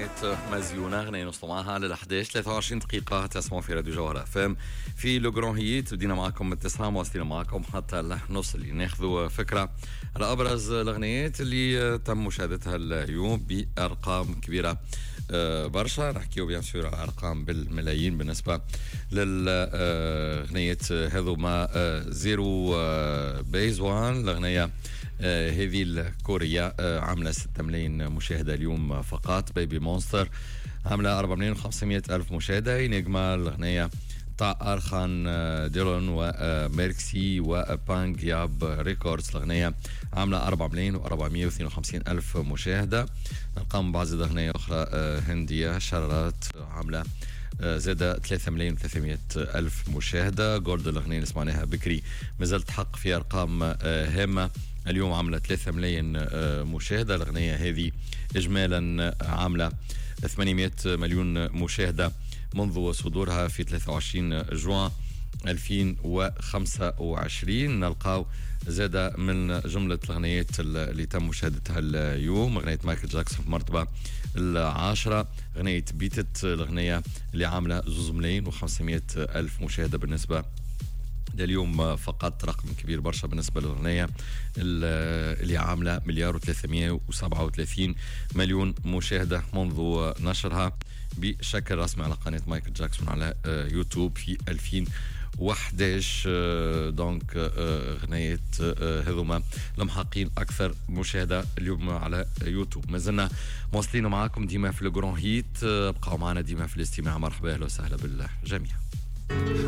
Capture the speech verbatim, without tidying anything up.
مزيونة غنية نوصلوا معها على الحداش ثلاثة وعشرين دقيقة تسمعوا في راديو جوهرة فام في لو جران هيت. بدينا معكم التسعة مواصلين معكم حتى نوصل اللي ناخذوا فكرة على أبرز الأغنيات اللي تم مشاهدتها اليوم بأرقام كبيرة برشا. نحكيو بيان سور على أرقام بالملايين بالنسبة للأغنيات هذو ما زيرو بيز وان. الأغنية آه هذه الكورية آه عاملة ستة ملايين مشاهدة اليوم فقط. بيبي مونستر عاملة أربعة ملايين وخمسمائة ألف مشاهدة. نجمة الأغنية تاع أرخان آه ديلون وميركسي وبانج ياب ريكوردز. الأغنية عاملة أربعة ملايين وأربعمائة واثنين وخمسين ألف مشاهدة. نلقاهم بعض الأغنية أخرى آه هندية شرارات عاملة زاد ثلاثة ملايين وثلاثمائة ألف مشاهدة. جولد الأغنية اللي سمعناها بكري مازال تحقق في أرقام هامة اليوم عاملة ثلاثة ملايين مشاهدة. الأغنية هذه إجمالا عاملة ثمانمائة مليون مشاهدة منذ صدورها في ثلاثة وعشرين جوان ألفين وخمسة وعشرين. نلقاو زاد من جملة الأغنيات اللي تم مشاهدتها اليوم أغنية مايكل جاكسون في مرتبة العاشرة. أغنية بيتت الأغنية اللي عاملة زوز ملايين وخمسمائة ألف مشاهدة بالنسبة لليوم فقط. رقم كبير برشا بالنسبة للأغنية اللي عاملة مليار وثلاثمائة وسبعة وثلاثين مليون مشاهدة منذ نشرها بشكل رسمي على قناة مايكل جاكسون على يوتيوب في ألفين وأحد عشر. دونك أغنية هذوما المحققين أكثر مشاهدة اليوم على يوتيوب. ما زلنا مواصلين معاكم ديما في الجران هيت. بقاو معنا ديما في الاستماع. مرحبا أهلا وسهلا بالجميع.